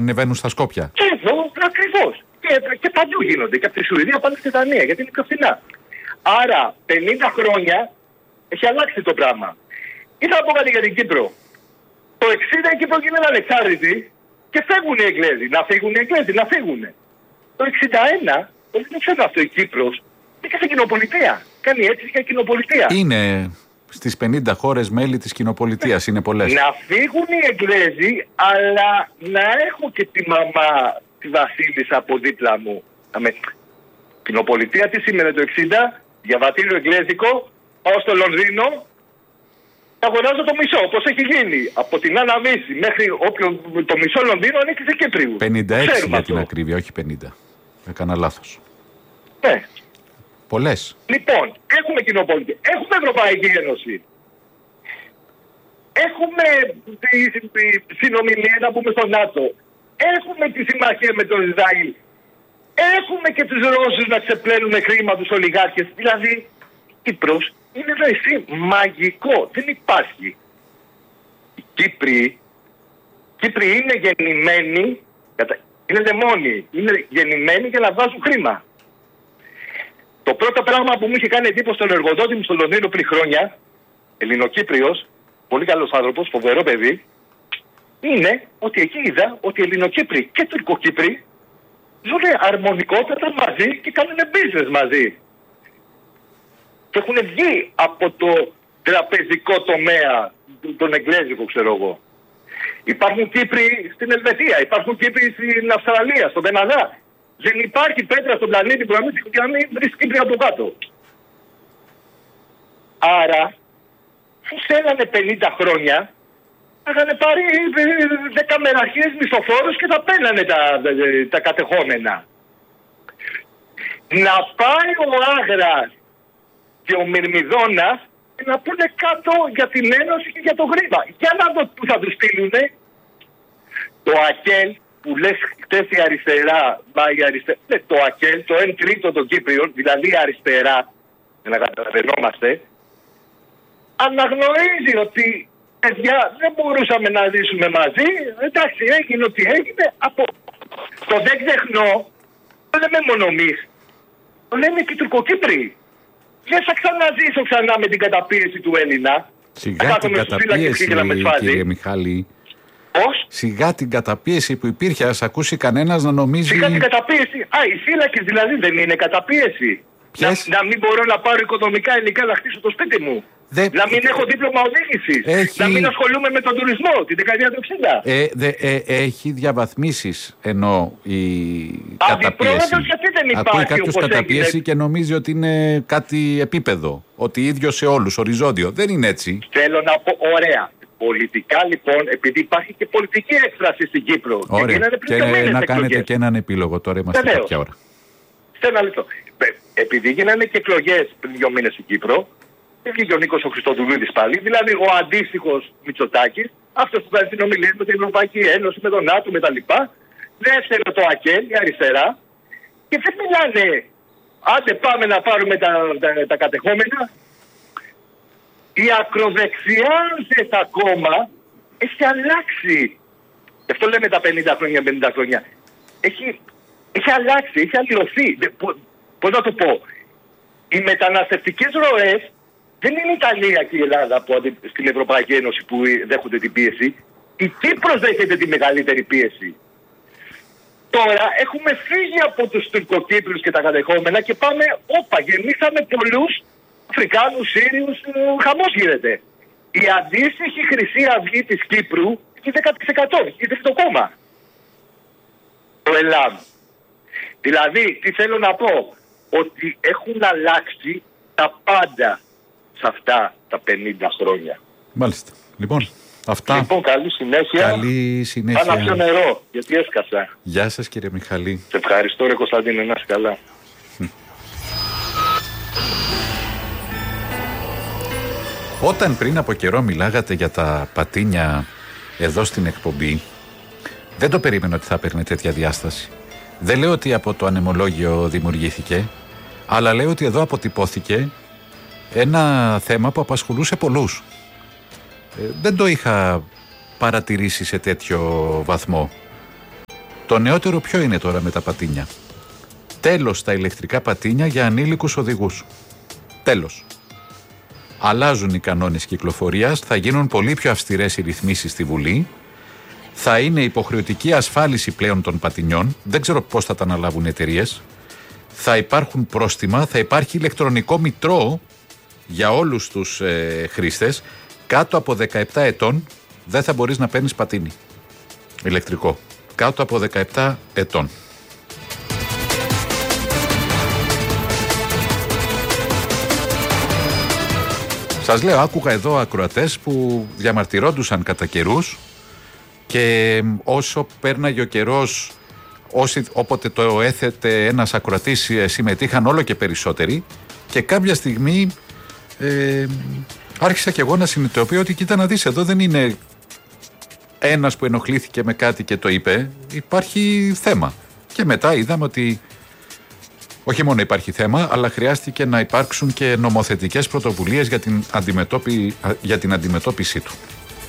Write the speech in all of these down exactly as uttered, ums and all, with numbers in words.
ανεβαίνουν στα Σκόπια. Και εδώ ακριβώς. Και, και παντού γίνονται. Και από τη Σουηδία πάνε στη Δανία, γιατί είναι πιο φθηνά. Άρα πενήντα χρόνια έχει αλλάξει το πράγμα. Ή θα πω κάτι για την Κύπρο. Το εξήντα η Κύπρο γίνεται ανεξάρτητη και φεύγουν οι Εγγλέζοι. Να φύγουν οι Εγγλέζοι, να φύγουν. Το εξήντα ένα, το δεν ξέρω αυτό, η Κύπρος είναι σε κοινοπολιτεία. Κάνει έτσι για κοινοπολιτεία. Είναι στις πενήντα χώρες μέλη της κοινοπολιτείας, είναι πολλές. Να φύγουν οι Εγγλέζοι, αλλά να έχω και τη μαμά, τη Βασίλισσα από δίπλα μου. Αμε... Κοινοπολιτεία τι σημαίνει το εξήντα, διαβατήριο εγγλέζικο, πάω στο Λονδίνο. Αγοράζω το μισό, όπως έχει γίνει. Από την Άννα Μίση μέχρι όποιο, το μισό Λονδίνο ανήκει σε Κύπριου. πενήντα έξι για την ακρίβεια, όχι πενήντα. Έκανα λάθος. Ναι. Πολλές. Λοιπόν, έχουμε κοινοπολιτεία. Έχουμε Ευρωπαϊκή Ένωση. Έχουμε τη, τη συνομιλία να πούμε στο ΝΑΤΟ. Έχουμε τη συμμαχία με τον Ισραήλ. Έχουμε και τους Ρώσους να ξεπλένουν χρήμα τους ολιγάρχες. Δηλαδή, η Κύπρος είναι ένα νησί μαγικό. Δεν υπάρχει. Οι Κύπροι, Κύπροι είναι γεννημένοι, είναι δαιμόνοι, είναι γεννημένοι για να βάζουν χρήμα. Το πρώτο πράγμα που μου είχε κάνει εντύπωση στον εργοδότη μου στο Λονδίνο πριν χρόνια, Ελληνοκύπριος, πολύ καλός άνθρωπος, φοβερό παιδί, είναι ότι εκεί είδα ότι οι Ελληνοκύπροι και Τουρκοκύπροι ζουν αρμονικότατα μαζί και κάνουν business μαζί. Και έχουν βγει από το τραπεζικό τομέα, τον εγγλέζικο ξέρω εγώ. Υπάρχουν Κύπροι στην Ελβετία, υπάρχουν Κύπροι στην Αυστραλία, στον Καναδά. Δεν υπάρχει πέτρα στον πλανήτη που να μην βρει Κύπροι από κάτω. Άρα, που θέλανε πενήντα χρόνια, είχαν πάρει δέκα μεραρχίες μισθοφόρους και θα παίρνανε τα, τα κατεχόμενα. Να πάει ο Άγρας και ο Μυρμηδόνας να πούνε κάτω για την Ένωση και για το χρήμα. Για να δω που θα τους στείλουνε. Το ΑΚΕΛ που λες χτες η αριστερά, μα η αριστερά, ναι, το ΑΚΕΛ, το ένα τρίτο των Κύπριων, δηλαδή η αριστερά, για να καταλαβαίνόμαστε, αναγνωρίζει ότι παιδιά δεν μπορούσαμε να ζήσουμε μαζί, εντάξει έγινε ό,τι έγινε, από το δεν ξεχνώ, το λέμε μόνο εμείς, το λένε και οι Τουρκοκύπροι. Δεν θα ξαναζήσω ξανά με την καταπίεση του Έλληνα. Σιγά την καταπίεση, κύριε Μιχάλη. Πώς? Σιγά την καταπίεση που υπήρχε, ας ακούσει κανένας να νομίζει... Σιγά την καταπίεση. Α, οι φύλακες δηλαδή δεν είναι καταπίεση. Να, να μην μπορώ να πάρω οικονομικά υλικά να χτίσω το σπίτι μου. Δε... Να μην έχω δίπλωμα οδήγησης. Έχει... Να μην ασχολούμαι με τον τουρισμό την δεκαετία του εξήντα. Ε, δε, ε, έχει διαβαθμίσεις ενώ η καταπίεση. Γιατί δεν υπάρχει. Ακούει κάποιος καταπίεση έγινε... και νομίζει ότι είναι κάτι επίπεδο. Ότι ίδιο σε όλους, οριζόντιο. Δεν είναι έτσι. Θέλω να πω, ωραία. Πολιτικά λοιπόν, επειδή υπάρχει και πολιτική έκφραση στην Κύπρο. Ωραία. Και, και να εκλογές. Κάνετε και έναν επίλογο τώρα, είμαστε Βεβαίως. Κάποια ώρα. Σε ένα λεπτό. Επειδή γίνανε και εκλογές πριν δύο μήνες στην Κύπρο, βγήκε ο Νίκος ο Χριστοδουλίδης πάλι, δηλαδή ο αντίστοιχος Μητσοτάκης, αυτός που κάνει συνομιλίες με την Ευρωπαϊκή Ένωση, με τον ΝΑΤΟ, με τα λοιπά, δεύτερο το ΑΚΕΛ, η αριστερά, και δεν μιλάνε, άντε πάμε να πάρουμε τα, τα, τα κατεχόμενα. Η ακροδεξιά σε ακόμα έχει αλλάξει. Γι' αυτό λέμε τα πενήντα χρόνια, πενήντα χρόνια. Έχει, έχει αλλάξει, έχει αλλοιωθεί. Πώς να το πω. Οι μεταναστευτικές ροές δεν είναι η Ιταλία και η Ελλάδα που στην Ευρωπαϊκή Ένωση που δέχονται την πίεση. Η Κύπρος δέχεται τη μεγαλύτερη πίεση. Τώρα έχουμε φύγει από τους Τουρκοκύπριους και τα κατεχόμενα και πάμε, όπα, γεννήσαμε πολλούς Αφρικάνους, Σύριους, χαμός γίνεται. Η αντίστοιχη Χρυσή Αυγή της Κύπρου έχει δέκα τοις εκατό, έχει το κόμμα. Το ΕΛΑΜ. Δηλαδή, τι θέλω να πω, ότι έχουν αλλάξει τα πάντα σε αυτά τα πενήντα χρόνια. Μάλιστα. Λοιπόν, αυτά. Λοιπόν, καλή συνέχεια. Καλή συνέχεια. Πάνα πιο νερό, γιατί έσκασα. Γεια σας κύριε Μιχαλή. Σε ευχαριστώ ρε Κωνσταντίνε, να είσαι καλά. Όταν πριν από καιρό μιλάγατε για τα πατίνια εδώ στην εκπομπή, δεν το περίμενα ότι θα παίρνει τέτοια διάσταση. Δεν λέω ότι από το ανεμολόγιο δημιουργήθηκε, αλλά λέω ότι εδώ αποτυπώθηκε ένα θέμα που απασχολούσε πολλούς. Ε, δεν το είχα παρατηρήσει σε τέτοιο βαθμό. Το νεότερο ποιο είναι τώρα με τα πατίνια? Τέλος τα ηλεκτρικά πατίνια για ανήλικους οδηγούς. Τέλος. Αλλάζουν οι κανόνες κυκλοφορίας, θα γίνουν πολύ πιο αυστηρές οι ρυθμίσεις στη Βουλή. Θα είναι υποχρεωτική ασφάλιση πλέον των πατινιών. Δεν ξέρω πώς θα τα αναλάβουν οι εταιρείες. Θα υπάρχουν πρόστιμα, θα υπάρχει ηλεκτρονικό μητρό για όλους τους ε, χρήστες. Κάτω από δεκαεπτά ετών δεν θα μπορείς να παίρνεις πατίνι ηλεκτρικό. Κάτω από δεκαεπτά ετών. Σας λέω, άκουγα εδώ ακροατές που διαμαρτυρόντουσαν κατά καιρούς και όσο πέρναγε ο καιρός, όσοι, όποτε το έθετε ένας ακροατής, συμμετείχαν όλο και περισσότεροι και κάποια στιγμή ε, άρχισα και εγώ να συνειδητοποιώ ότι κοίτα να δεις, εδώ δεν είναι ένας που ενοχλήθηκε με κάτι και το είπε, υπάρχει θέμα. Και μετά είδαμε ότι όχι μόνο υπάρχει θέμα, αλλά χρειάστηκε να υπάρξουν και νομοθετικές πρωτοβουλίες για την, αντιμετώπι... για την αντιμετώπιση του.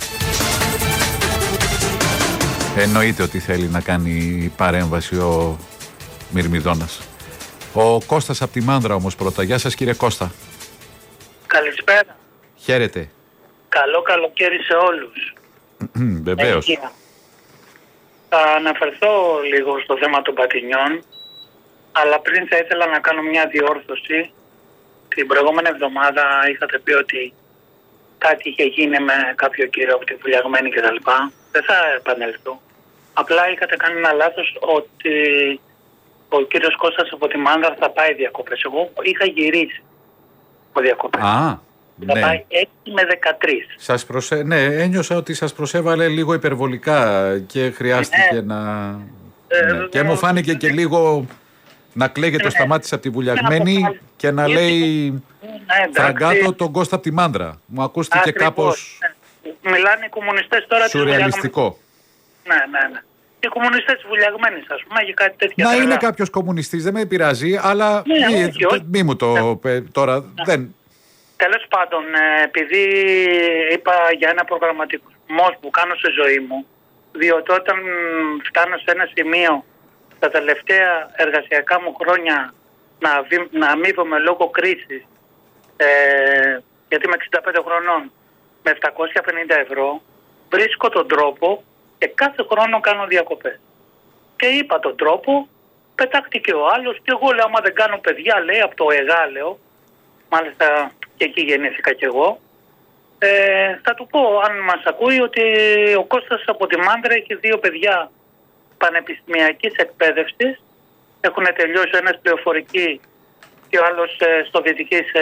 Εννοείται ότι θέλει να κάνει παρέμβαση ο Μυρμηδόνας. Ο Κώστας από τη Μάνδρα όμως πρώτα. Γεια σας κύριε Κώστα. Καλησπέρα. Χαίρετε. Καλό καλοκαίρι σε όλους. Βεβαίως. Θα αναφερθώ λίγο στο θέμα των πατινιών, αλλά πριν θα ήθελα να κάνω μια διόρθωση. Την προηγούμενη εβδομάδα είχατε πει ότι κάτι είχε γίνει με κάποιο κύριο από τη Βουλιαγμένη κτλ. Δεν θα επανέλθω. Απλά είχατε κάνει ένα λάθος ότι ο κύριος Κώστας από τη Μάνδρα θα πάει διακοπές. Εγώ είχα γυρίσει από διακοπές. Α, θα ναι. πάει έξι με δεκατρείς. Σας προσε... Ναι, ένιωσα ότι σας προσέβαλε λίγο υπερβολικά και χρειάστηκε ναι. να... Ε, ναι. Και μου φάνηκε και λίγο να κλαίγεται ο Σταμάτης από τη Βουλιαγμένη και να λέει ναι, φραγκάτο τον Κώστα από τη Μάνδρα. Μου ακούστηκε Ακριβώς, κάπως ναι. Μιλάνε οι κομμουνιστές τώρα της σουρεαλιστικό. Ναι, ναι, ναι. Οι κομμουνιστές της Βουλιαγμένης, ας πούμε, για κάτι τέτοιο. Να είναι κάποιος κομμουνιστής, δεν με πειράζει, αλλά ναι, μη, όχι, όχι. μη μου το ναι. τώρα ναι. δεν... Τέλος πάντων, επειδή είπα για ένα προγραμματισμό που κάνω στη ζωή μου, διότι όταν φτάνω σε ένα σημείο τα τελευταία εργασιακά μου χρόνια να, βι, να αμείβομαι λόγω κρίσης, ε, γιατί είμαι εξήντα πέντε χρονών, με επτακόσια πενήντα ευρώ, βρίσκω τον τρόπο και κάθε χρόνο κάνω διακοπές. Και είπα τον τρόπο, πετάχτηκε ο άλλος και εγώ λέω, άμα δεν κάνω παιδιά, λέει, από το Εγάλεο, μάλιστα και εκεί γεννήθηκα κι εγώ, ε, θα του πω, αν μας ακούει, ότι ο Κώστας από τη Μάνδρα έχει δύο παιδιά πανεπιστημιακής εκπαίδευσης. Έχουν τελειώσει ένας πληροφορική και ο άλλος ε, στο Δυτικής, ε,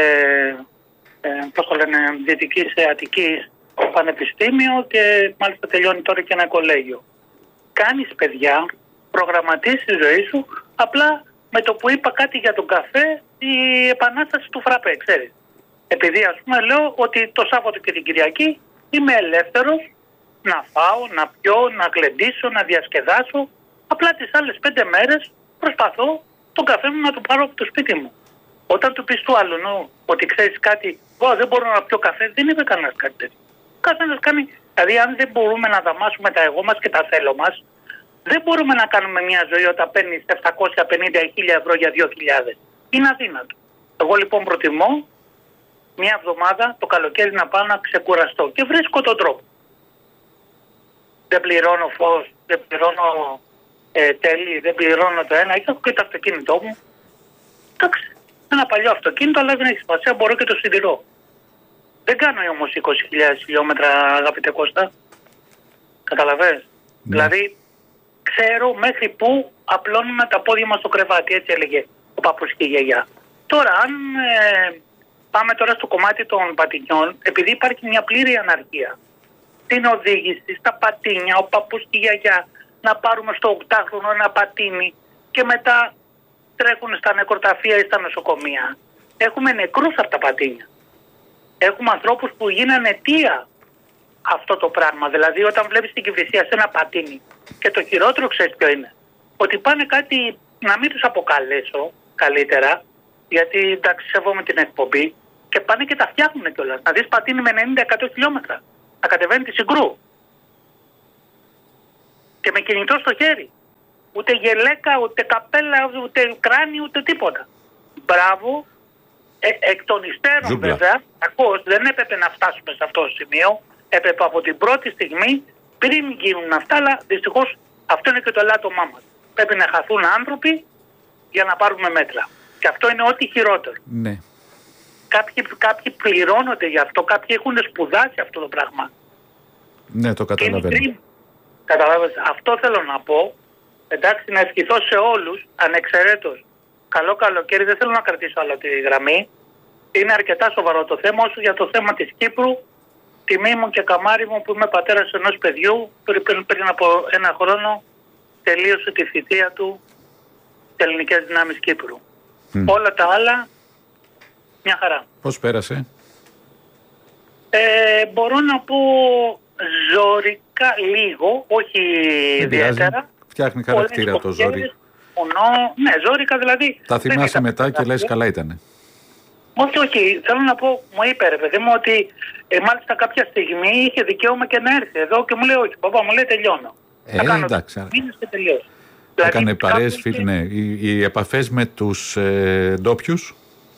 ε, πώς το λένε, Δυτικής ε, Αττικής Πανεπιστήμιο και μάλιστα τελειώνει τώρα και ένα κολέγιο. Κάνεις παιδιά, προγραμματίζεις τη ζωή σου, απλά με το που είπα κάτι για τον καφέ, η επανάσταση του φραπέ, ξέρεις. Επειδή ας πούμε λέω ότι το Σάββατο και την Κυριακή είμαι ελεύθερος να φάω, να πιω, να γλεντήσω, να διασκεδάσω. Απλά τις άλλες πέντε μέρες προσπαθώ τον καφέ μου να του πάρω από το σπίτι μου. Όταν του πεις του άλλου ότι ξέρεις κάτι, δεν μπορώ να πιω καφέ, δεν είπε κανένας κάτι τέτοιο. Καθένας κάνει, δηλαδή αν δεν μπορούμε να δαμάσουμε τα εγώ μας και τα θέλω μας, δεν μπορούμε να κάνουμε μια ζωή όταν παίρνεις επτακόσια πενήντα χίλια ευρώ για δύο χιλιάδες. Είναι αδύνατο. Εγώ λοιπόν προτιμώ μια εβδομάδα το καλοκαίρι να πάω να ξεκουραστώ και βρίσκω τον τρόπο. Δεν πληρώνω φως, δεν πληρώνω ε, τέλη, δεν πληρώνω το ένα. Έχω και το αυτοκίνητό μου. Εντάξει, ένα παλιό αυτοκίνητο, αλλά δεν έχει σημασία, μπορώ και το συντηρώ. Δεν κάνω όμως είκοσι χιλιάδες χιλιόμετρα, αγαπητέ Κώστα. Καταλαβαίνεις. Ναι. Δηλαδή, ξέρω μέχρι πού απλώνουμε τα πόδια μας στο κρεβάτι, έτσι έλεγε ο παππούς και η γιαγιά. Τώρα, αν ε, πάμε τώρα στο κομμάτι των πατινιών, επειδή υπάρχει μια πλήρη αναρχία, την οδήγηση στα πατίνια, ο παππούς και η γιαγιά, να πάρουμε στο οκτάχρονο ένα πατίνι και μετά τρέχουν στα νεκροταφεία ή στα νοσοκομεία. Έχουμε νεκρούς από τα πατίνια. Έχουμε ανθρώπους που γίνανε αιτία αυτό το πράγμα. Δηλαδή όταν βλέπεις την Κηφισία σε ένα πατίνι και το χειρότερο ξέρεις ποιο είναι. Ότι πάνε κάτι, να μην τους αποκαλέσω καλύτερα, γιατί εντάξει σεβόμαι την εκπομπή, και πάνε και τα φτιάχνουν κιόλας. Να δεις πατίνι με ενενήντα εκατό χιλιόμετρα. Να κατεβαίνει τη Συγκρού. Και με κινητό στο χέρι. ούτε γελέκα, ούτε καπέλα, ούτε κράνη, ούτε τίποτα. Μπράβο. Ε, εκ των υστέρων Ζούμπλα. βέβαια, ακούς, δεν έπρεπε να φτάσουμε σε αυτό το σημείο. Έπρεπε από την πρώτη στιγμή, πριν γίνουν αυτά, αλλά δυστυχώς αυτό είναι και το ελάττωμά μας. Πρέπει να χαθούν άνθρωποι για να πάρουμε μέτρα. Και αυτό είναι ό,τι χειρότερο. Ναι. Κάποιοι, κάποιοι πληρώνονται γι' αυτό, κάποιοι έχουν σπουδάσει αυτό το πράγμα. Ναι, το καταλαβαίνω. Καταλάβες, αυτό θέλω να πω. Εντάξει, να ευχηθώ σε όλους, ανεξαιρέτως. Καλό καλοκαίρι, δεν θέλω να κρατήσω άλλο τη γραμμή. Είναι αρκετά σοβαρό το θέμα, όσο για το θέμα της Κύπρου. Τιμή μου και καμάρι μου που είμαι πατέρας ενός παιδιού, πριν, πριν από ένα χρόνο τελείωσε τη θητεία του στις ελληνικές δυνάμεις Κύπρου. Mm. Όλα τα άλλα, μια χαρά. Πώς πέρασε? Ε, μπορώ να πω ζώρικα λίγο, όχι ιδιαίτερα. Φτιάχνει χαρακτήρα το ζόρι. Μονό, ναι, ζώρικα δηλαδή. Τα θυμάσαι μετά και λες καλά ήτανε. Όχι, όχι. Θέλω να πω, μου είπε ρε παιδί μου ότι ε, μάλιστα κάποια στιγμή είχε δικαίωμα και να έρθει εδώ και μου λέει όχι, παπά μου λέει τελειώνω. Ε, εντάξει. Μήνες και τελειώσει. Έκανε Δηλαδή, παρέες, φίλοι, ναι. Οι, οι επαφές με τους ε, ντόπιους.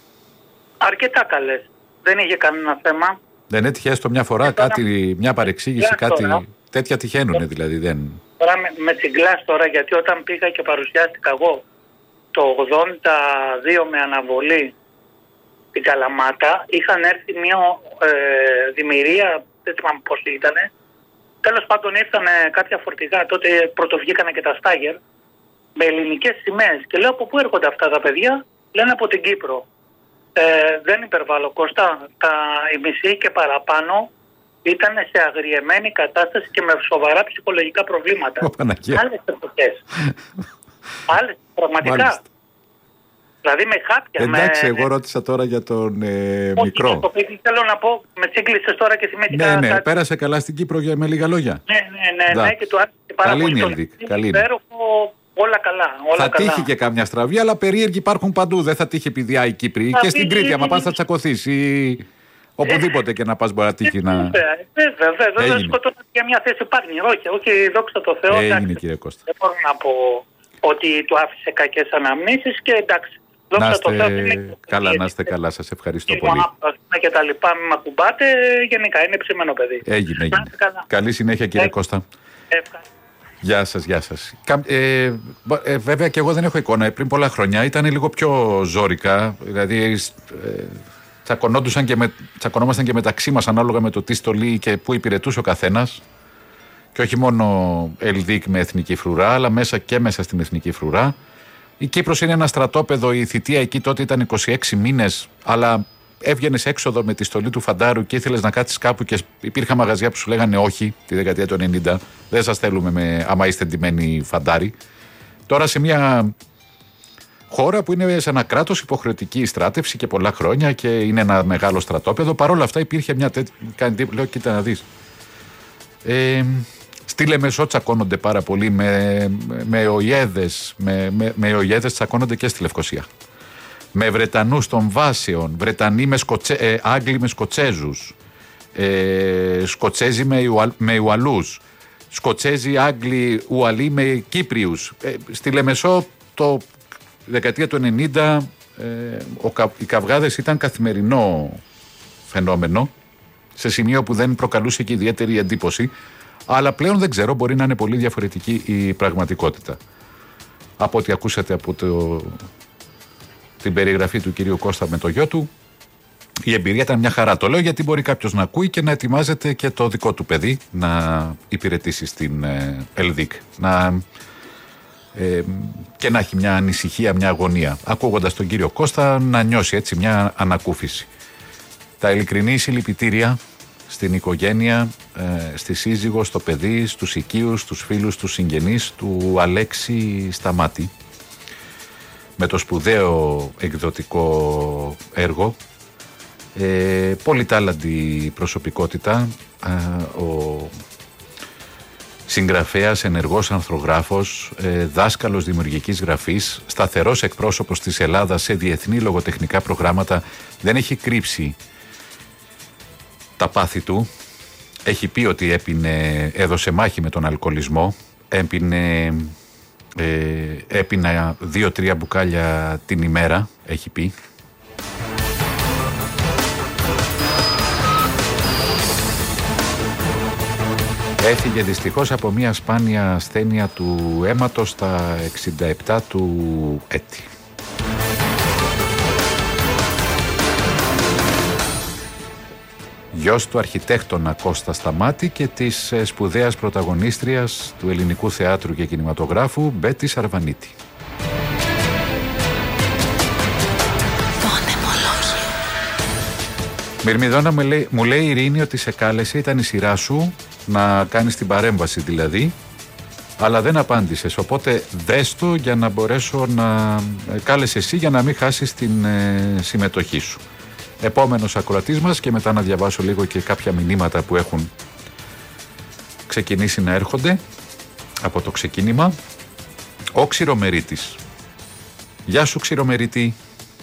Αρκετά καλές. Δεν είχε κανένα θέμα. Δεν έτυχε έστω μια φορά, τώρα, κάτι, μια παρεξήγηση, κάτι. Τώρα, τέτοια τυχαίνουνε δηλαδή. Δεν... Τώρα με, με τσιγκλάς τώρα, γιατί όταν πήγα και παρουσιάστηκα εγώ το ογδόντα δύο με αναβολή στην Καλαμάτα, είχαν έρθει μια ε, δημιουργία, δεν θυμάμαι πώς ήταν. Τέλος πάντων ήρθαν κάποια φορτηγά, τότε πρωτοβγήκανε και τα Στάγερ, με ελληνικές σημαίες. Και λέω από πού έρχονται αυτά τα παιδιά, λένε από την Κύπρο. Ε, δεν υπερβάλλω, Κώστα, τα, οι μισοί και παραπάνω ήταν σε αγριεμένη κατάσταση και με σοβαρά ψυχολογικά προβλήματα. Άλλες εποχές. Άλλες, πραγματικά. Μάλιστα. Δηλαδή με χάπια. Εντάξει, με... εγώ ρώτησα τώρα για τον ε, Όχι, μικρό. Το παιδί, θέλω να πω, με τσίγκλισες τώρα και θυμήθηκα. Ναι, ναι, κάτι... πέρασε καλά στην Κύπρο για, με λίγα λόγια. Ναι, ναι, ναι, ναι και το άρεσε πάρα καλή πολύ. Είναι, Ελδίκ, καλή είναι. Υπέροχο, όλα καλά. Όλα θα καλά. τύχει και κάμια στραβή, αλλά περίεργοι υπάρχουν παντού. Δεν θα τύχει επειδή οι Κύπροι. Και στην Κρήτη, άμα πας θα τσακωθείς. Ή... Οπουδήποτε και να πας μπορεί να τύχει να... Βέβαια, βέβαια, δεν σκοτώνεται για μια θέση πάρνη. Όχι, όχι, δόξα τω Θεώ. Έγινε, κύριε Κώστα. Δεν μπορώ να πω ότι του άφησε κακές αναμνήσεις και εντάξει. Να είστε καλά, να είστε καλά. Σας ευχαριστώ πολύ. Και τα λοιπά, μην μ' ακουμπάτε, γενικά είναι ψημένο παιδί. Έγινε, έγινε. Καλή συνέχεια, κύριε ε, Κώστα. Ευχαριστώ. Γεια σας, γεια σας. Ε, ε, βέβαια και εγώ δεν έχω εικόνα. Πριν πολλά χρόνια ήταν λίγο πιο ζόρικα. Δηλαδή ε, τσακωνόντουσαν και με, τσακωνόμασταν και μεταξύ μας ανάλογα με το τι στολή και πού υπηρετούσε ο καθένας. Και όχι μόνο Ελδίκ με εθνική φρουρά, αλλά μέσα και μέσα στην εθνική φρουρά. Η Κύπρος είναι ένα στρατόπεδο, η θητεία εκεί τότε ήταν είκοσι έξι μήνες, αλλά έβγαινες έξοδο με τη στολή του φαντάρου και ήθελες να κάτσεις κάπου και υπήρχαν μαγαζιά που σου λέγανε όχι τη δεκαετία του ενενήντα. Δεν σας θέλουμε με, άμα είστε ντυμένοι φαντάρι. Τώρα σε μια χώρα που είναι σε ένα κράτος υποχρεωτική στράτευση και πολλά χρόνια και είναι ένα μεγάλο στρατόπεδο, παρόλα αυτά υπήρχε μια τέτοια. Λέω, κοίτα να δεις. Ε, Στη Λεμεσό τσακώνονται πάρα πολύ με, με οιέδες, με, με, με οιέδες τσακώνονται και στη Λευκοσία. Με Βρετανούς των βάσεων, Βρετανοί με Σκοτσε, ε, Άγγλοι με Σκοτσέζους, ε, Σκοτσέζοι με, Ιουαλ, με Ιουαλούς, Σκοτσέζοι, Άγγλοι, Ουαλοί με Κύπριους. Ε, στη Λεμεσό το δεκαετία του ενενήντα ε, ο, οι καυγάδες ήταν καθημερινό φαινόμενο, σε σημείο που δεν προκαλούσε και ιδιαίτερη εντύπωση. Αλλά πλέον δεν ξέρω, μπορεί να είναι πολύ διαφορετική η πραγματικότητα. Από ό,τι ακούσατε από το, την περιγραφή του κυρίου Κώστα με το γιο του, η εμπειρία ήταν μια χαρά. Το λέω γιατί μπορεί κάποιος να ακούει και να ετοιμάζεται και το δικό του παιδί να υπηρετήσει στην ε, Ελδίκ. Να, ε, και να έχει μια ανησυχία, μια αγωνία. Ακούγοντας τον κύριο Κώστα να νιώσει έτσι μια ανακούφιση. Τα ειλικρινή συλληπιτήρια στην οικογένεια, ε, στη σύζυγο, στο παιδί, στους οικείους, στους φίλους, στους συγγενείς του Αλέξη Σταμάτη με το σπουδαίο εκδοτικό έργο. Ε, πολυτάλαντη προσωπικότητα, ε, ο συγγραφέας, ενεργός ανθρογράφος, ε, δάσκαλος δημιουργικής γραφής, σταθερός εκπρόσωπος της Ελλάδας σε διεθνή λογοτεχνικά προγράμματα, δεν έχει κρύψει τα πάθη του. Έχει πει ότι έπινε, έδωσε μάχη με τον αλκοολισμό, έπινε Ε, έπινα δύο-τρία μπουκάλια την ημέρα, έχει πει. Έφυγε δυστυχώς από μια σπάνια ασθένεια του αίματος στα εξήντα επτά του έτη. Γιος του αρχιτέκτονα Κώστα Σταμάτη και της σπουδαίας πρωταγωνίστριας του ελληνικού θεάτρου και κινηματογράφου Μπέτη Σαρβανίτη. Μυρμηδόνα, μου λέει, μου λέει η Ειρήνη ότι σε κάλεσε, ήταν η σειρά σου να κάνεις την παρέμβαση δηλαδή, αλλά δεν απάντησες, οπότε δες το για να μπορέσω να κάλεσαι εσύ για να μην χάσεις την ε, συμμετοχή σου. Επόμενος ακροατής μας, και μετά να διαβάσω λίγο και κάποια μηνύματα που έχουν ξεκινήσει να έρχονται από το ξεκίνημα. Ο Ξηρομερίτης. Γεια σου Ξηρομερίτη.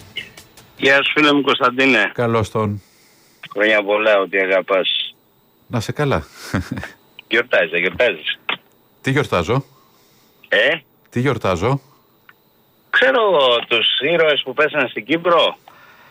Γεια σου φίλε μου Κωνσταντίνε. Καλώς τον. Χρόνια πολλά, ότι αγαπάς. Να σε καλά. Γιορτάζεις, δεν γιορτάζεις? Τι γιορτάζω? Ε? Τι γιορτάζω? Ξέρω τους ήρωες που πέσανε στην Κύπρο.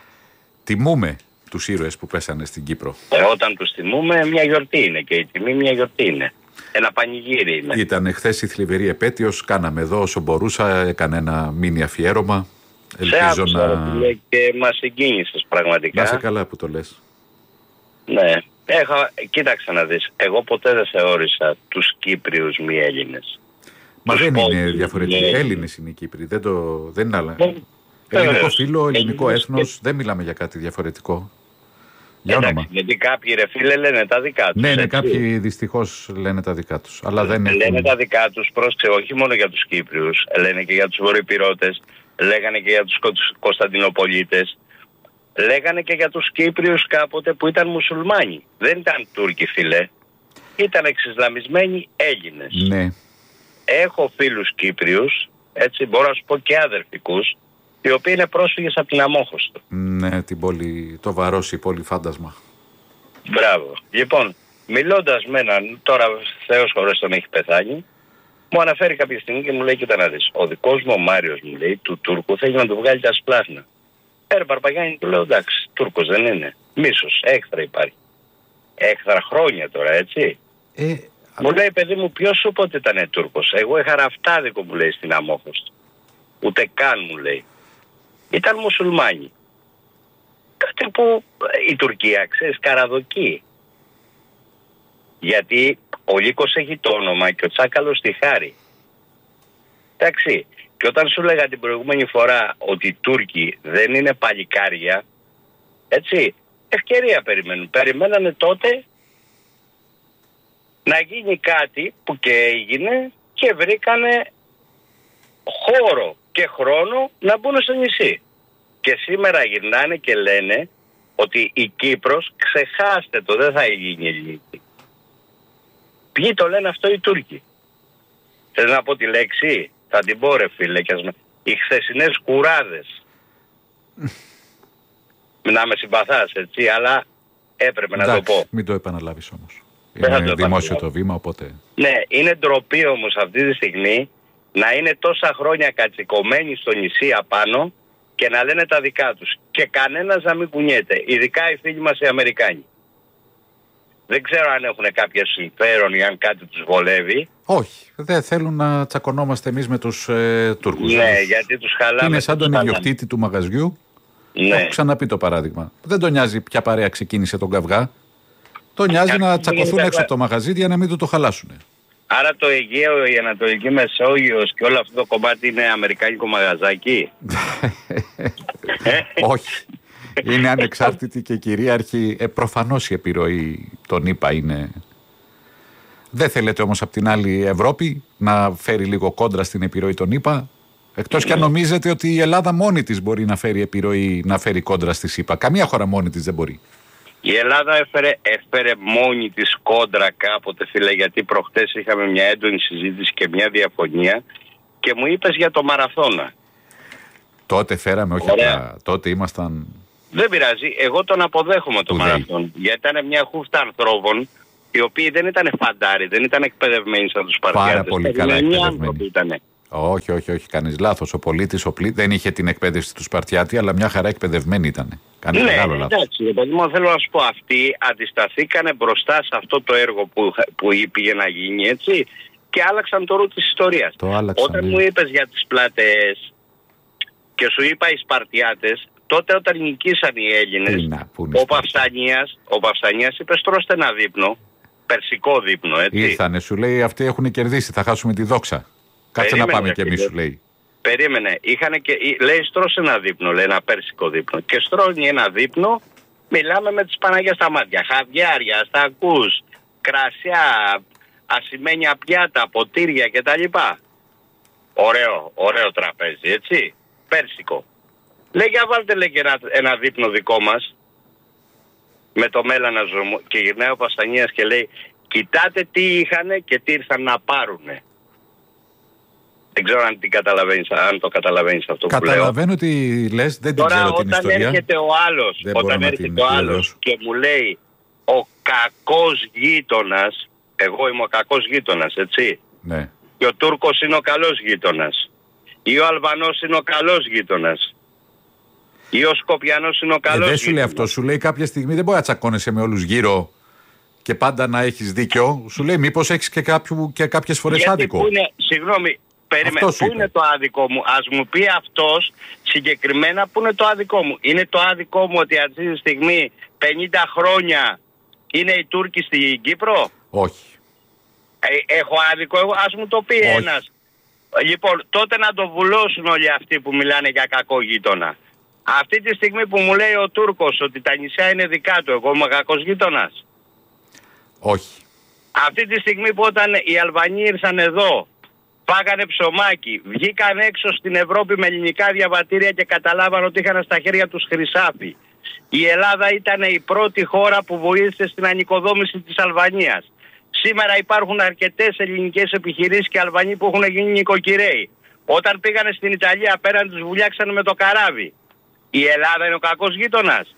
Τιμούμε τους ήρωες που πέσανε στην Κύπρο. Ε, όταν τους τιμούμε, μια γιορτή είναι, και η τιμή μια γιορτή είναι. Ένα πανηγύρι είναι. Ήταν χθες η θλιβερή επέτειος, κάναμε εδώ όσο μπορούσα, έκανα ένα μίνι αφιέρωμα. Ελπίζω σε άκουσα, να... και μας συγκίνησες πραγματικά. Να σε καλά που το λες. Ναι. Έχω... Κοίταξε να δεις, εγώ ποτέ δεν θεώρησα τους Κύπριους μη Έλληνες. Μα τους δεν είναι Πόντιους, διαφορετικό. ναι. Έλληνες είναι οι Κύπροι. Δεν, το... δεν είναι άλλα. Δεν... Ελληνικό φύλο, ελληνικό Έλληνες έθνος, και... δεν μιλάμε για κάτι διαφορετικό. Για Εντάξει, όνομα. γιατί κάποιοι ρε φίλε λένε τα δικά τους. Ναι, ναι, έτσι. κάποιοι δυστυχώς λένε τα δικά τους. Αλλά δεν Λένε έχουν... τα δικά τους, πρόσεξε, όχι μόνο για τους Κύπριους, λένε και για τους Βορειοπυρώτες, λέγανε και για τους Κωνσταντινοπολίτες, λέγανε και για τους Κύπριους κάποτε που ήταν μουσουλμάνοι. Δεν ήταν Τούρκοι φίλε, ήταν εξισλαμισμένοι Έλληνες. Ναι. Έχω φίλους Κύπριους, έτσι μπορώ να σου πω και αδερφικούς, οι οποίοι είναι πρόσφυγες από την Αμόχωστο. Ναι, την πόλη, το Βαρόσι, πόλη φάντασμα. Μπράβο. Λοιπόν, μιλώντας με έναν, τώρα Θεός χωρίς τον έχει πεθάνει, μου αναφέρει κάποια στιγμή και μου λέει: κοίτα να δεις, ο δικός μου ο Μάριος, μου λέει, του Τούρκου θέλει να του βγάλει τα σπλάχνα. Ε, Παρπαγιάννη, του λέω: εντάξει, Τούρκος δεν είναι. Μίσος, έχθρα υπάρχει. Έχθρα χρόνια τώρα, έτσι. Ε, μου λέει: παιδί μου, ποιος σου είπε ότι ήταν Τούρκος? Εγώ είχα ραφτάδικο, μου λέει, στην Αμόχωστο. Ούτε καν, μου λέει. Ήταν μουσουλμάνοι. Κάτι που η Τουρκία, ξέρεις, καραδοκεί. Γιατί ο Λύκος έχει το όνομα και ο Τσάκαλος τη χάρη. Εντάξει. Και όταν σου λέγα την προηγούμενη φορά ότι οι Τούρκοι δεν είναι παλικάρια, έτσι, ευκαιρία περιμένουν. Περιμένανε τότε να γίνει κάτι που και έγινε και βρήκανε χώρο και χρόνο να μπουν στο νησί. Και σήμερα γυρνάνε και λένε ότι η Κύπρος, ξεχάστε το, δεν θα γίνει ελληνική. Ποιοι το λένε αυτό? οι Τούρκοι. Θες να πω τη λέξη? Θα την πω ρε φίλε. Και ας με... Οι χθεσινές κουράδες. Να με συμπαθάς, έτσι, αλλά έπρεπε να εντάξει, το πω. Μην το επαναλάβεις όμως. Δεν Είναι δημόσιο το βήμα, οπότε... Ναι, είναι ντροπή όμως αυτή τη στιγμή να είναι τόσα χρόνια κατσικωμένοι στο νησί απάνω και να λένε τα δικά τους. Και κανένας να μην κουνιέται. Ειδικά οι φίλοι μας οι Αμερικάνοι. Δεν ξέρω αν έχουν κάποιο συμφέρον ή αν κάτι τους βολεύει. Όχι, δεν θέλουν να τσακωνόμαστε εμείς με τους ε, Τούρκους. Ναι, τους... γιατί τους χαλάμε. Είναι σαν τον ιδιοκτήτη του μαγαζιού. Ναι. Έχω ξαναπεί το παράδειγμα. Δεν τον νοιάζει ποια παρέα ξεκίνησε τον καυγά. Τον νοιάζει να τσακωθούν έξω από το μαγαζί για να μην του το χαλάσουν. Άρα το Αιγαίο, η Ανατολική Μεσόγειος και όλο αυτό το κομμάτι είναι αμερικάνικο μαγαζάκι. Όχι. Είναι ανεξάρτητη και κυρίαρχη. Ε, προφανώς η επιρροή των ΗΠΑ είναι. Δεν θέλετε όμως από την άλλη Ευρώπη να φέρει λίγο κόντρα στην επιρροή των ΗΠΑ? Εκτός και αν νομίζετε ότι η Ελλάδα μόνη της μπορεί να φέρει επιρροή, να φέρει κόντρα στις ΗΠΑ. Καμία χώρα μόνη της δεν μπορεί. Η Ελλάδα έφερε, έφερε μόνη της κόντρα κάποτε, φίλε, γιατί προχτές είχαμε μια έντονη συζήτηση και μια διαφωνία και μου είπες για το μαραθώνα. Τότε φέραμε, όχι απλά. Τότε ήμασταν. Δεν πειράζει, εγώ τον αποδέχομαι το μαραθώνα. Γιατί ήταν μια χούφτα ανθρώπων οι οποίοι δεν ήταν φαντάροι, δεν ήταν εκπαιδευμένοι σαν τους Σπαρτιάτες. Πάρα πολύ καλά εκπαιδευμένοι. Όχι, όχι, όχι, κάνεις λάθος. Ο πολίτης ο πλή... δεν είχε την εκπαίδευση του Σπαρτιάτη, αλλά μια χαρά εκπαιδευμένη ήταν. Κάνει ναι, μεγάλο λάθος. Εντάξει, παιδί μου, θέλω να σου πω, αυτοί αντισταθήκανε μπροστά σε αυτό το έργο που, που πήγε να γίνει, έτσι, και άλλαξαν το ρου της ιστορίας. Το άλλαξαν, όταν ναι. μου είπες για τις πλατεές και σου είπα οι Σπαρτιάτες, τότε όταν νικήσαν οι Έλληνες, να, ο Παυστανίας, ο Παυστανίας είπε στρώστε ένα δείπνο, περσικό δείπνο, έτσι. Ήρθανε, σου λέει, αυτοί έχουν κερδίσει, θα χάσουμε τη δόξα. Κάτσε Περίμενε, να πάμε κι φίλε. εμείς, σου λέει. Περίμενε, είχανε και, λέει στρώσε ένα δείπνο, λέει ένα πέρσικο δείπνο. Και στρώνει ένα δείπνο, μιλάμε με τις Παναγιές στα μάτια. Χαβιάρια, στακούς, κρασιά, ασημένια πιάτα, ποτήρια κτλ. Ωραίο, ωραίο τραπέζι, έτσι. Πέρσικο. Λέει για βάλτε λέει και ένα, ένα δείπνο δικό μας, με το μέλανα ζωμό. Και γυρνάει ο Παστανίας και λέει κοιτάτε τι είχανε και τι ήρθαν να πάρουνε. Δεν ξέρω αν, την καταλαβαίνεις, αν το καταλαβαίνεις αυτό που λέω. Καταλαβαίνω ότι λες, δεν την Τώρα, ξέρω την ιστορία. Όταν έρχεται ο άλλος, δεν όταν έρχεται ο άλλος και μου λέει ο κακός γείτονας, εγώ είμαι ο κακός γείτονας, έτσι. Ναι. Και ο Τούρκος είναι ο καλός γείτονας. Ή ο Αλβανός είναι ο καλός γείτονας. Ή ο Σκοπιανός είναι ο καλός ε, γείτονας. Δεν σου λέει αυτό, σου λέει κάποια στιγμή δεν μπορεί να τσακώνεσαι με όλους γύρω και πάντα να έχεις δίκιο. Σου λέει μήπως έχεις και, κάποιου, και κάποιες φορές γιατί άδικο. Που είναι, συγγνώμη, περίμενε, πού είπε. είναι το άδικο μου. Ας μου πει αυτός συγκεκριμένα πού είναι το άδικο μου. Είναι το άδικο μου ότι αυτή τη στιγμή πενήντα χρόνια είναι οι Τούρκοι στην Κύπρο. Όχι. Ε, έχω άδικο εγώ, ας μου το πει Όχι. ένας. Λοιπόν, τότε να το βουλώσουν όλοι αυτοί που μιλάνε για κακό γείτονα. Αυτή τη στιγμή που μου λέει ο Τούρκος ότι τα νησιά είναι δικά του, εγώ είμαι κακός γείτονας. Όχι. Αυτή τη στιγμή που όταν οι Αλβανοί ήρθαν εδώ, πάγανε ψωμάκι, βγήκαν έξω στην Ευρώπη με ελληνικά διαβατήρια και καταλάβαν ότι είχαν στα χέρια τους χρυσάφι. Η Ελλάδα ήταν η πρώτη χώρα που βοήθησε στην ανοικοδόμηση της Αλβανίας. Σήμερα υπάρχουν αρκετές ελληνικές επιχειρήσεις και Αλβανοί που έχουν γίνει νοικοκυρέοι. Όταν πήγανε στην Ιταλία πέραν τους βουλιάξανε με το καράβι. Η Ελλάδα είναι ο κακός γείτονας.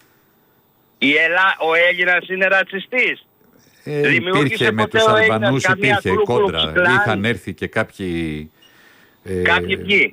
Η Ελλά... Ο Έλληνας είναι ρατσιστής. Ε, υπήρχε με τους Αλβανούς, υπήρχε κόντρα. Είχαν έρθει και κάποιοι... Ε, κάποιοι ποιοι.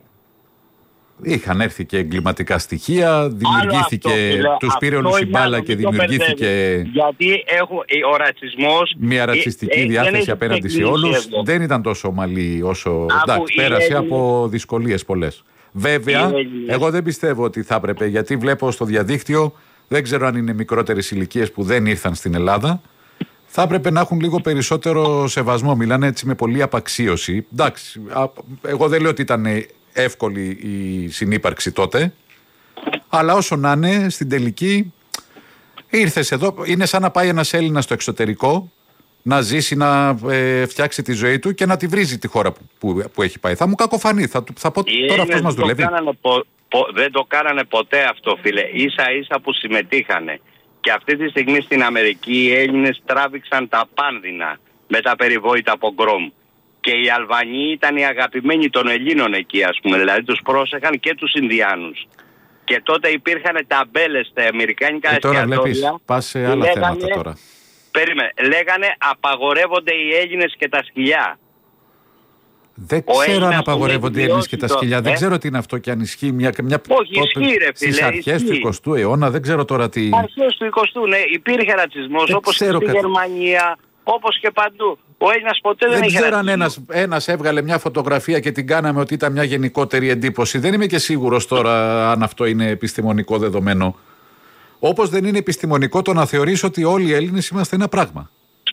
Είχαν έρθει και εγκληματικά στοιχεία, δημιουργήθηκε, αυτό, τους πήρε όλους η μπάλα και δημιουργήθηκε... Γιατί έχουν, ο ρατσισμός... Μια ρατσιστική ε, διάθεση απέναντι σε όλους. Εδώ. Δεν ήταν τόσο ομαλή όσο... Εντάξει, πέρασε η... από δυσκολίες πολλές. Βέβαια, εγώ δεν πιστεύω ότι θα έπρεπε, γιατί βλέπω στο διαδίκτυο, δεν ξέρω αν είναι μικρότερες ηλικίες που δεν ήρθαν στην Ελλάδα, θα έπρεπε να έχουν λίγο περισσότερο σεβασμό. Μιλάνε έτσι με πολλή απαξίωση. Εντάξει, εγώ δεν λέω ότι ήταν εύκολη η συνύπαρξη τότε, αλλά όσο να είναι, στην τελική ήρθες εδώ. Είναι σαν να πάει ένας Έλληνας στο εξωτερικό, να ζήσει, να ε, φτιάξει τη ζωή του και να τη βρίζει τη χώρα που, που, που έχει πάει. Θα μου κακοφανεί, θα, θα πω οι τώρα αυτός μας δουλεύει. Πο, πο, δεν το κάνανε ποτέ αυτό, φίλε. Ίσα ίσα που συμμετείχανε. Και αυτή τη στιγμή στην Αμερική οι Έλληνες τράβηξαν τα πάνδυνα με τα περιβόητα πογκρόμ. Και οι Αλβανοί ήταν οι αγαπημένοι των Ελλήνων εκεί, ας πούμε. Δηλαδή τους πρόσεχαν και τους Ινδιάνους. Και τότε υπήρχαν ταμπέλες στα αμερικάνικα εστιατόρια. Τώρα βλέπεις, πας σε άλλα λέγανε, θέματα τώρα. Περίμενε, λέγανε απαγορεύονται οι Έλληνες και τα σκυλιά. Δεν ο ξέρω αν απαγορεύονται οι Έλληνες και τα σκυλιά. Το... Δεν ε? ξέρω τι είναι αυτό και αν ισχύει μια... μια... Όχι, ισχύει ρε φίλε. Στις αρχές του εικοστού αιώνα, δεν ξέρω τώρα τι... Αρχές του εικοστού, ναι, υπήρχε ρατσισμός όπως και στη κα... Γερμανία, όπως και παντού. Ο Έλληνας ποτέ δεν, δεν είχε ξέρω ρατσισμό. Αν ένας, ένας έβγαλε μια φωτογραφία και την κάναμε ότι ήταν μια γενικότερη εντύπωση. Δεν είμαι και σίγουρος τώρα αν αυτό είναι επιστημονικό δεδομένο. Όπως δεν είναι επιστημονικό το να θεωρείς ότι όλοι οι Έλληνες είμαστε ένα πράγμα.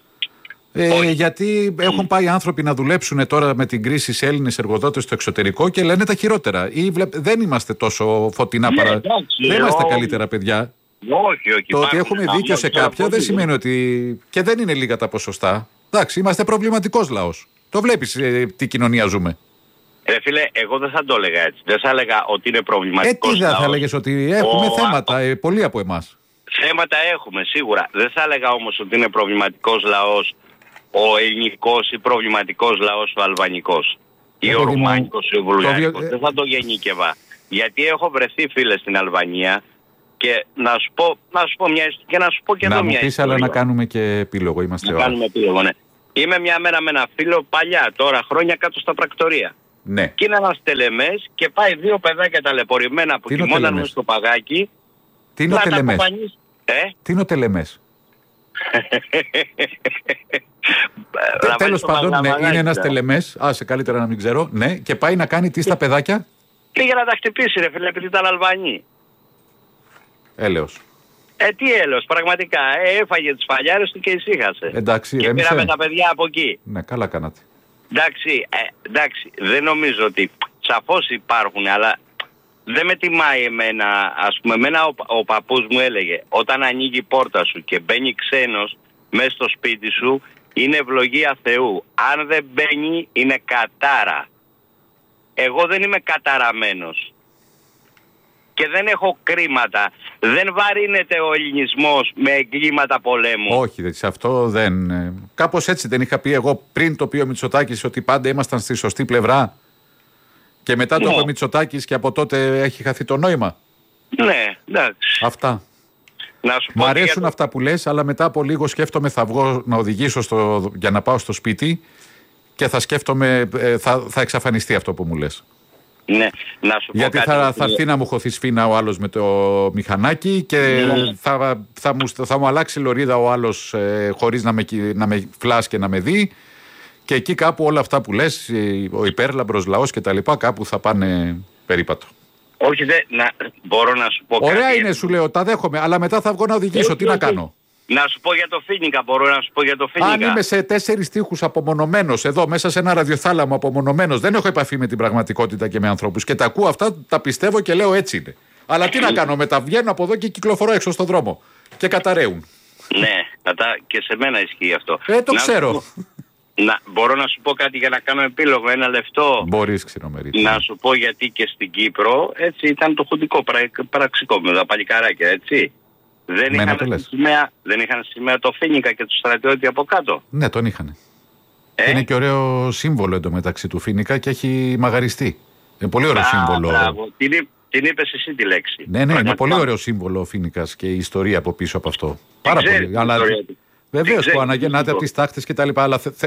Ε, γιατί έχουν πάει άνθρωποι να δουλέψουν τώρα με την κρίση σε Έλληνες εργοδότες στο εξωτερικό και λένε τα χειρότερα. Ή βλεπ... Δεν είμαστε τόσο φωτεινά ναι, παρα... εντάξει, δεν είμαστε ο... καλύτερα παιδιά. Όχι, όχι. Το ότι έχουμε δίκιο σε κάποια δεν σημαίνει ότι. Και δεν είναι λίγα τα ποσοστά. Εντάξει, είμαστε προβληματικός λαός. Το βλέπεις ε, τι κοινωνία ζούμε. Ρε φίλε, εγώ δεν θα το έλεγα έτσι. Δεν θα έλεγα ότι είναι προβληματικός λαός. Ε, τι δεν θα έλεγες ότι έχουμε ο... θέματα, ε, πολλοί από εμάς. Θέματα έχουμε, σίγουρα. Δεν θα έλεγα όμως ότι είναι προβληματικός λαός ο ελληνικός ή προβληματικός λαός ο αλβανικός. Ή ε, ο ρουμάνικος ή ο βουλγαρικός. Το... Δεν θα το γεννήκευα. Γιατί έχω βρεθεί, φίλε, στην Αλβανία και να σου πω, να σου πω μια και να σου πω και να εδώ μου μια πεις, ιστορία. Αλλά να κάνουμε και επίλογο. Είμαστε να κάνουμε επίλογο, ναι. Είμαι μια μέρα με ένα φίλο παλιά, τώρα χρόνια κάτω στα πρακτορία. Ναι. Και είναι ένας τελεμές και πάει δύο παιδάκια ταλαιπωρημένα που κοιμόνταν μες στο παγάκι. Τι είναι ο τελεμές? Ε? Τι είναι ο τελεμές? Τέλος πάντων, ναι, είναι ένας τελεμές. Άσε, καλύτερα να μην ξέρω. Ναι, και πάει να κάνει τι στα παιδάκια? Πήγε να τα χτυπήσει, ρε φίλε, επειδή ήταν Αλβανοί. Έλεος. Ε, τι έλεος, πραγματικά. Ε, έφαγε τις φαλιάρες του και ησύχασε. Εντάξει, και ρέμισε. πήραμε τα παιδιά από εκεί. Ναι, καλά κάνατε. Εντάξει, ε, εντάξει, δεν νομίζω ότι σαφώς υπάρχουν, αλλά δεν με τιμάει εμένα. Ας πούμε, εμένα ο, ο παππούς μου έλεγε, όταν ανοίγει η πόρτα σου και μπαίνει ξένος μέσα στο σπίτι σου, είναι ευλογία Θεού. Αν δεν μπαίνει, είναι κατάρα. Εγώ δεν είμαι καταραμένος. Και δεν έχω κρίματα. Δεν βαρύνεται ο ελληνισμός με εγκλήματα πολέμου. Όχι, σε αυτό δεν. Κάπως έτσι δεν είχα πει εγώ πριν το πει ο Μητσοτάκης ότι πάντα ήμασταν στη σωστή πλευρά. Και μετά το είπε ο Μητσοτάκης και από τότε έχει χαθεί το νόημα. Ναι, εντάξει. Αυτά. Να σου Μ' αρέσουν το... αυτά που λες, αλλά μετά από λίγο σκέφτομαι θα βγω να οδηγήσω στο... για να πάω στο σπίτι και θα σκέφτομαι, θα, θα εξαφανιστεί αυτό που μου λες. Ναι, να σου πω γιατί κάτι θα, που... θα έρθει να μου χωθεί σφίνα ο άλλος με το μηχανάκι και ναι. θα, θα, μου, θα μου αλλάξει λωρίδα ο άλλος ε, χωρίς να με, να με φλάς και να με δει και εκεί κάπου όλα αυτά που λες, ο υπέρλαμπρος λαός και τα λοιπά, κάπου θα πάνε περίπατο. Όχι, δεν, να, μπορώ να σου πω Ωραία κάτι. Είναι, σου λέω, τα δέχομαι, αλλά μετά θα βγω να οδηγήσω, όχι, τι όχι. να κάνω. Να σου πω για το Φίνικα, μπορώ να σου πω για το Φίνικα. Αν είμαι σε τέσσερις τείχους απομονωμένος, εδώ μέσα σε ένα ραδιοθάλαμο απομονωμένος, δεν έχω επαφή με την πραγματικότητα και με ανθρώπους και τα ακούω αυτά, τα πιστεύω και λέω έτσι είναι. Αλλά τι να κάνω, μεταβγαίνω από εδώ και κυκλοφορώ έξω στον δρόμο και καταραίουν. Ναι, κατά, και σε μένα ισχύει αυτό. Ε, το να ξέρω. Να, μπορώ να σου πω κάτι για να κάνω επίλογο, ένα λεπτό. Μπορείς, Ξηρομερίτη. Να σου πω γιατί και στην Κύπρο έτσι ήταν το χουντικό πραξικό με τα παλικαράκια, έτσι. Δεν είχαν, σημαία, δεν είχαν σημαία το Φίνικα και του στρατιώτη από κάτω. Ναι, τον είχαν. Ε? Είναι και ωραίο σύμβολο εντωμεταξύ του Φίνικα και έχει μαγαριστεί. Είναι πολύ ωραίο Α, σύμβολο. Μπράβο. Την, την είπες εσύ τη λέξη. Ναι, ναι, είναι πολύ ωραίο σύμβολο ο Φίνικας και η ιστορία από πίσω από αυτό. Πάρα πολύ. Αλλά... Βεβαίως που αναγεννάται από τις τάχτες και τα λοιπά. Αλλά θε, θε...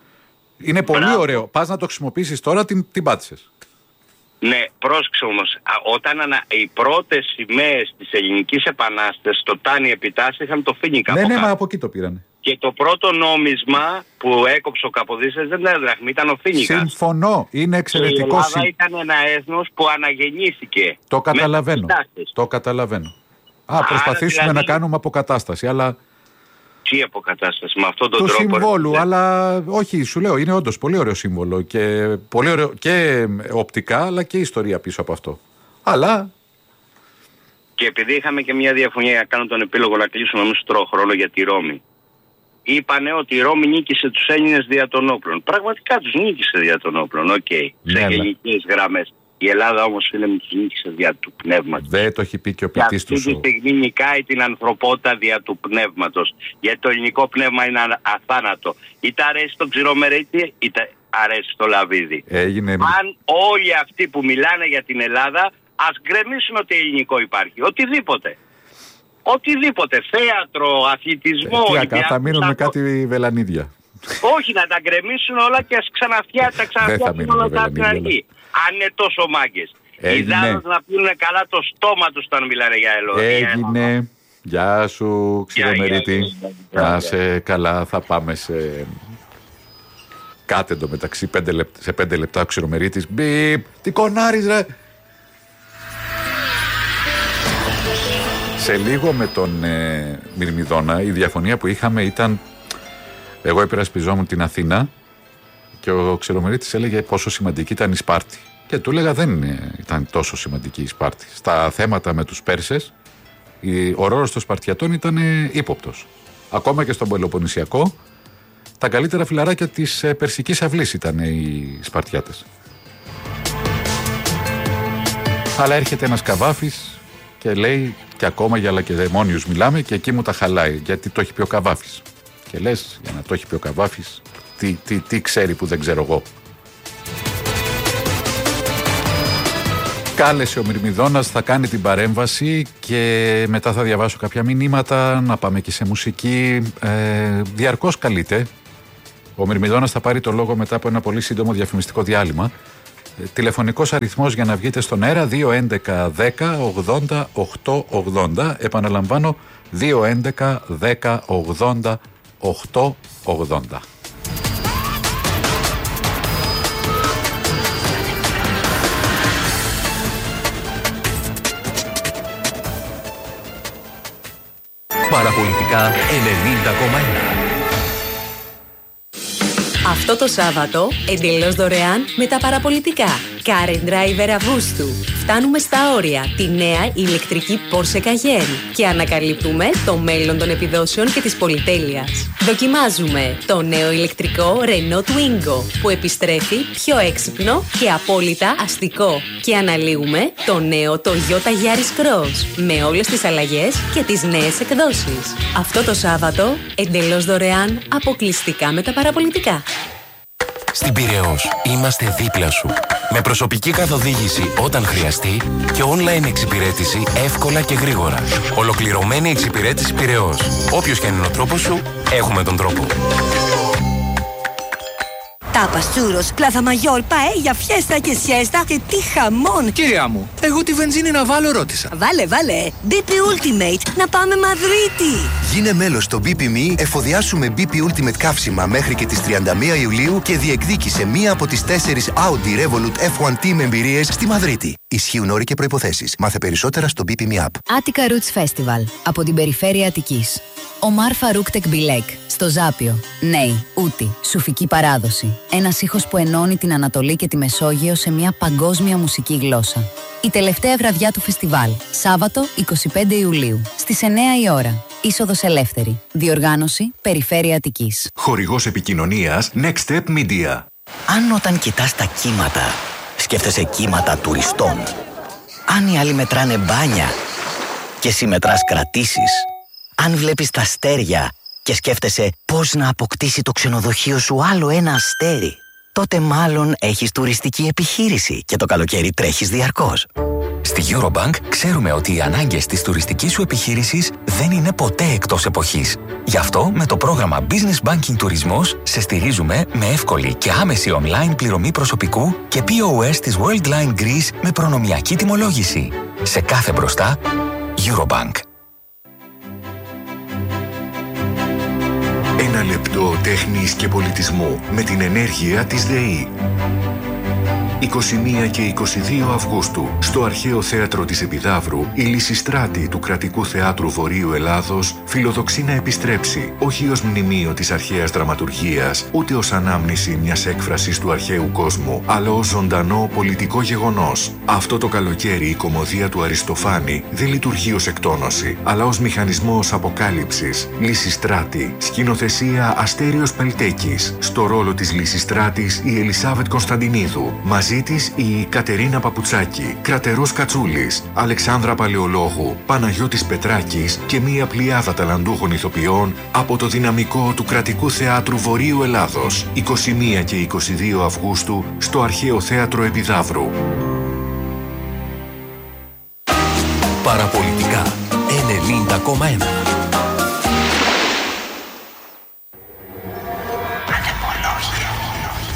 είναι πολύ Μπράβο. ωραίο. Πας να το χρησιμοποιήσεις τώρα, την, την πάτησες. Ναι, πρόσεξε όμως, όταν ανα... οι πρώτες σημαίες της Ελληνικής Επανάστασης, το Τάνι Επιτάσσης, είχαν το Φίνικα. Ναι, ναι, μα από εκεί το πήρανε. Και το πρώτο νόμισμα που έκοψε ο Καποδίστρας δεν ήταν δραχμή, ήταν ο Φίνικας. Συμφωνώ, είναι εξαιρετικό. Η Ελλάδα ήταν ένα έθνος που αναγεννήθηκε. Το καταλαβαίνω, το καταλαβαίνω. Α, προσπαθήσουμε δηλαδή... να κάνουμε αποκατάσταση, αλλά... Τι αποκατάσταση, με αυτόν τον του τρόπο. Του συμβόλου, ρε, αλλά όχι, σου λέω, είναι όντως πολύ ωραίο σύμβολο και, πολύ ωραίο, και οπτικά, αλλά και ιστορία πίσω από αυτό. Αλλά... Και επειδή είχαμε και μια διαφωνία για να κάνω τον επίλογο να κλείσουμε εμείς τρώω χρόνο για τη Ρώμη. Είπανε ότι η Ρώμη νίκησε τους Έλληνες δια των όπλων. Πραγματικά τους νίκησε δια των όπλων, οκ. Okay. Ναι, σε γενικές γραμμές. Η Ελλάδα όμως, φίλε μου, τους νίκησε δια του πνεύματος. Δεν το έχει πει και ο ποιητής του. Αυτή τη στιγμή νικάει την ανθρωπότητα δια του πνεύματος. Γιατί το ελληνικό πνεύμα είναι αθάνατο. Είτε αρέσει το Ξηρομερίτη, είτε αρέσει το Λαβίδι. Έγινε... Αν όλοι αυτοί που μιλάνε για την Ελλάδα, ας γκρεμίσουν ότι ελληνικό υπάρχει. Οτιδήποτε. Οτιδήποτε. Θέατρο, αθλητισμό. Ε, τι θα μείνουν με κάτι βελανίδια. Όχι, να τα γκρεμίσουν όλα και ας ξαναφτιάξουν όλα τα από αρχή. Αν είναι τόσο μάγκες. Οι δάδος να πίνουν καλά το στόμα τους όταν μιλάνε για Ελλάδα. Έγινε. Γεια σου, Ξηρομερίτη. Να είσαι καλά, θα πάμε σε... Κάτε εντωμεταξύ πέντε λεπ... σε πέντε λεπτά ο Ξηρομερίτης. Μπιπ, τι κονάρεις ρε. Σε λίγο με τον ε, Μυρμηδόνα η διαφωνία που είχαμε ήταν... Εγώ υπερασπιζόμουν την Αθήνα και ο Ξηρομερίτης έλεγε πόσο σημαντική ήταν η Σπάρτη. Και του έλεγα δεν ήταν τόσο σημαντική η Σπάρτη. Στα θέματα με τους Πέρσες, ο ρόλος των Σπαρτιατών ήταν ύποπτος. Ακόμα και στον Πελοποννησιακό, τα καλύτερα φιλαράκια της Περσικής Αυλής ήταν οι Σπαρτιάτες. Αλλά έρχεται ένας Καβάφης και λέει, και ακόμα για Λακεδαιμόνιους μιλάμε, και εκεί μου τα χαλάει, γιατί το έχει πει ο Καβάφης. Και λες, για να το έχει πει ο Καβάφης, τι, τι, τι ξέρει που δεν ξέρω εγώ. Κάλεσε ο Μυρμηδόνας, θα κάνει την παρέμβαση και μετά θα διαβάσω κάποια μηνύματα, να πάμε και σε μουσική. Ε, διαρκώς καλείται. Ο Μυρμηδόνας θα πάρει το λόγο μετά από ένα πολύ σύντομο διαφημιστικό διάλειμμα Τηλεφωνικός αριθμός για να βγείτε στον αέρα δύο έντεκα δέκα ογδόντα οκτώ ογδόντα. Επαναλαμβάνω, δύο έντεκα δέκα ογδόντα οκτώ ογδόντα. Παραπολιτικά ενενήντα κόμμα ένα. Αυτό το Σάββατο, εντελώς δωρεάν με τα παραπολιτικά. Car and Driver Αυγούστου. Φτάνουμε στα όρια τη νέα ηλεκτρική Porsche Cayenne και ανακαλύπτουμε το μέλλον των επιδόσεων και της πολυτέλειας. Δοκιμάζουμε το νέο ηλεκτρικό Renault Twingo που επιστρέφει πιο έξυπνο και απόλυτα αστικό. Και αναλύουμε το νέο Toyota Yaris Cross με όλες τις αλλαγές και τις νέες εκδόσεις. Αυτό το Σάββατο, εντελώς δωρεάν, αποκλειστικά με τα παραπολιτικά. Στην Πειραιώς είμαστε δίπλα σου. Με προσωπική καθοδήγηση όταν χρειαστεί και online εξυπηρέτηση εύκολα και γρήγορα. Ολοκληρωμένη εξυπηρέτηση Πειραιώς. Όποιος και είναι ο τρόπος σου, έχουμε τον τρόπο. Τάπας, τσούρος, πλάθα μαγιόρ, παέλια, φιέστα και σιέστα και τι χαμόν! Κυρία μου, εγώ τη βενζίνη να βάλω ρώτησα. Βάλε, βάλε! μπι πι Ultimate, να πάμε Μαδρίτη! Γίνε μέλος στο μπι πι μι, εφοδιάσουμε μπι πι Ultimate καύσιμα μέχρι και τις τριάντα μία Ιουλίου και διεκδίκησε μία από τις τέσσερις Audi Revolut εφ ουάν Team εμπειρίες στη Μαδρίτη. Ισχύουν όροι και προϋποθέσεις. Μάθε περισσότερα στο μπι πι εμ App. Attica Roots Festival από την περιφέρεια Αττικής. Ομάρ Φαρούκ Τεκμπιλέκ, στο Ζάπιο. Νέοι, Ούτη, σουφική παράδοση. Ένας ήχος που ενώνει την Ανατολή και τη Μεσόγειο σε μια παγκόσμια μουσική γλώσσα. Η τελευταία βραδιά του φεστιβάλ, Σάββατο εικοστή πέμπτη Ιουλίου, στις εννιά η ώρα. Είσοδος ελεύθερη. Διοργάνωση Περιφέρεια Αττικής. Χορηγός επικοινωνίας Next Step Media. Αν όταν κοιτάς τα κύματα, σκέφτεσαι κύματα τουριστών. Αν οι άλλοι μετράνε μπάνια και εσύ μετράς κρατήσεις. Αν βλέπεις τα αστέρια και σκέφτεσαι πώς να αποκτήσει το ξενοδοχείο σου άλλο ένα αστέρι, τότε μάλλον έχεις τουριστική επιχείρηση και το καλοκαίρι τρέχεις διαρκώς. Στη Eurobank ξέρουμε ότι οι ανάγκες της τουριστικής σου επιχείρησης δεν είναι ποτέ εκτός εποχής. Γι' αυτό με το πρόγραμμα Business Banking Τουρισμός σε στηρίζουμε με εύκολη και άμεση online πληρωμή προσωπικού και πι ο ες της Worldline Greece με προνομιακή τιμολόγηση. Σε κάθε μπροστά, Eurobank. Ένα λεπτό τέχνης και πολιτισμού με την ενέργεια της ΔΕΗ. είκοσι μία και είκοσι δύο Αυγούστου, στο Αρχαίο Θέατρο της Επιδαύρου, η Λυσιστράτη του Κρατικού Θεάτρου Βορείου Ελλάδος φιλοδοξεί να επιστρέψει όχι ως μνημείο της αρχαίας δραματουργίας, ούτε ως ανάμνηση μιας έκφρασης του αρχαίου κόσμου, αλλά ως ζωντανό πολιτικό γεγονός. Αυτό το καλοκαίρι η κωμωδία του Αριστοφάνη δεν λειτουργεί ως εκτόνωση, αλλά ως μηχανισμός αποκάλυψης. Λυσιστράτη, σκηνοθεσία Αστέριος Πελτέκης. Στο ρόλο της Λυσιστράτης η Ελισάβετ Κωνσταντινίδου. Μαζί της η Κατερίνα Παπουτσάκη, Κρατερός Κατσούλης, Αλεξάνδρα Παλαιολόγου, Παναγιώτης Πετράκης και μία πλειάδα ταλαντούχων ηθοποιών από το δυναμικό του Κρατικού Θεάτρου Βορείου Ελλάδος. είκοσι μία και είκοσι δύο Αυγούστου στο Αρχαίο Θέατρο Επιδαύρου. Παραπολιτικά ενενήντα κόμμα ένα.